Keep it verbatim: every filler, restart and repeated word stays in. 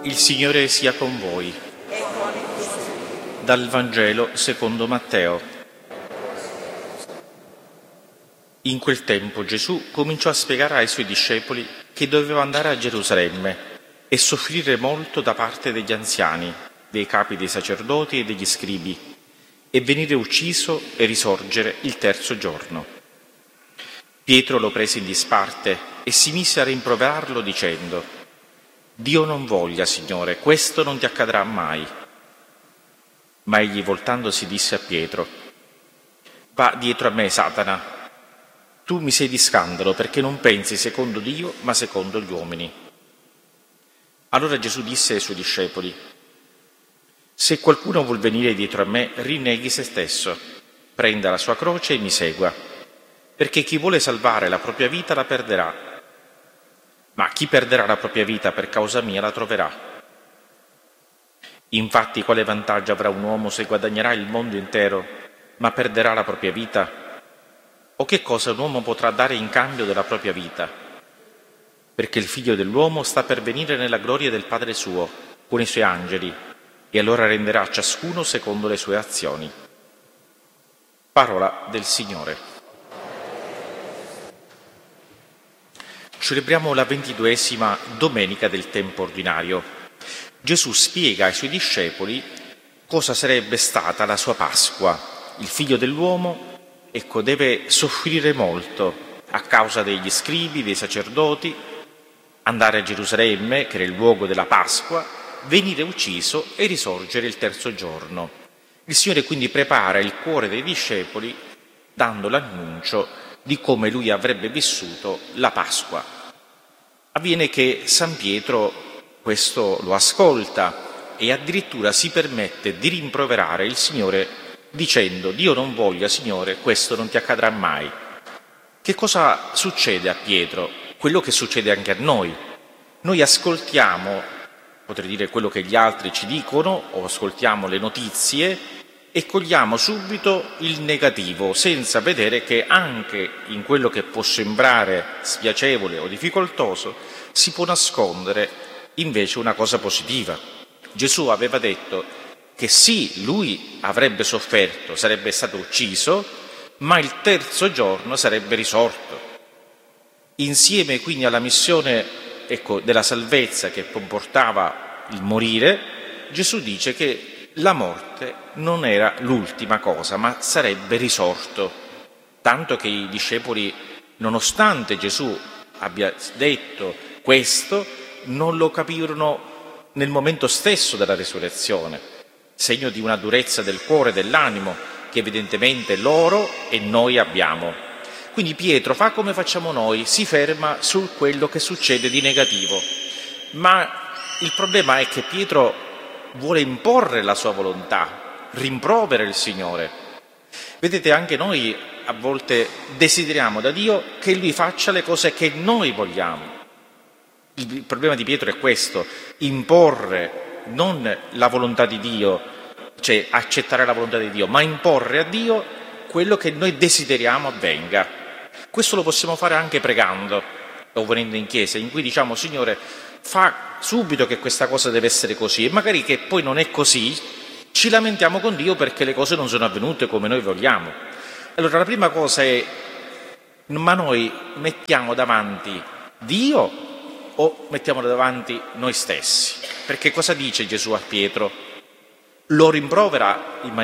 Il Signore sia con voi. Dal Vangelo secondo Matteo. In quel tempo Gesù cominciò a spiegare ai suoi discepoli che doveva andare a Gerusalemme e soffrire molto da parte degli anziani, dei capi dei sacerdoti e degli scribi, e venire ucciso e risorgere il terzo giorno. Pietro lo prese in disparte e si mise a rimproverarlo dicendo: «Dio non voglia, Signore, questo non ti accadrà mai». Ma egli, voltandosi, disse a Pietro: «Va dietro a me, Satana, tu mi sei di scandalo perché non pensi secondo Dio ma secondo gli uomini». Allora Gesù disse ai suoi discepoli: «Se qualcuno vuol venire dietro a me, rinneghi se stesso, prenda la sua croce e mi segua, perché chi vuole salvare la propria vita la perderà, ma chi perderà la propria vita per causa mia la troverà. Infatti, quale vantaggio avrà un uomo se guadagnerà il mondo intero, ma perderà la propria vita? O che cosa un uomo potrà dare in cambio della propria vita? Perché il Figlio dell'uomo sta per venire nella gloria del Padre suo, con i suoi angeli, e allora renderà a ciascuno secondo le sue azioni». Parola del Signore. Celebriamo la ventiduesima domenica del tempo ordinario. Gesù spiega ai suoi discepoli cosa sarebbe stata la sua Pasqua. Il Figlio dell'uomo, ecco, deve soffrire molto a causa degli scribi, dei sacerdoti, andare a Gerusalemme, che era il luogo della Pasqua, venire ucciso e risorgere il terzo giorno. Il Signore quindi prepara il cuore dei discepoli dando l'annuncio di come Lui avrebbe vissuto la Pasqua. Avviene che San Pietro questo lo ascolta e addirittura si permette di rimproverare il Signore dicendo: «Dio non voglia, Signore, questo non ti accadrà mai». Che cosa succede a Pietro? Quello che succede anche a noi. Noi ascoltiamo, potrei dire, quello che gli altri ci dicono, o ascoltiamo le notizie e cogliamo subito il negativo, senza vedere che anche in quello che può sembrare spiacevole o difficoltoso si può nascondere invece una cosa positiva. Gesù aveva detto che sì, lui avrebbe sofferto, sarebbe stato ucciso, ma il terzo giorno sarebbe risorto. Insieme quindi alla missione, ecco, della salvezza che comportava il morire, Gesù dice che la morte non era l'ultima cosa, ma sarebbe risorto. Tanto che i discepoli, nonostante Gesù abbia detto questo, non lo capirono nel momento stesso della resurrezione, segno di una durezza del cuore e dell'animo che evidentemente loro e noi abbiamo. Quindi Pietro fa come facciamo noi, si ferma su quello che succede di negativo. Ma il problema è che Pietro vuole imporre la sua volontà, rimprovera il Signore. Vedete, anche noi a volte desideriamo da Dio che Lui faccia le cose che noi vogliamo. Il problema di Pietro è questo: imporre non la volontà di Dio, cioè accettare la volontà di Dio, ma imporre a Dio quello che noi desideriamo avvenga. Questo lo possiamo fare anche pregando o venendo in chiesa, in cui diciamo: Signore, fa subito che questa cosa deve essere così, e magari che poi non è così, ci lamentiamo con Dio perché le cose non sono avvenute come noi vogliamo. Allora la prima cosa è: ma noi mettiamo davanti Dio o mettiamo davanti noi stessi? Perché cosa dice Gesù a Pietro? Lo rimprovera in maniera